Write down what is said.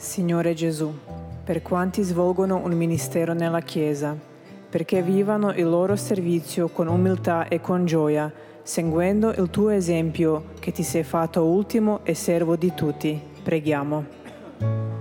Signore Gesù, per quanti svolgono un ministero nella Chiesa, perché vivano il loro servizio con umiltà e con gioia, seguendo il tuo esempio che ti sei fatto ultimo e servo di tutti, preghiamo.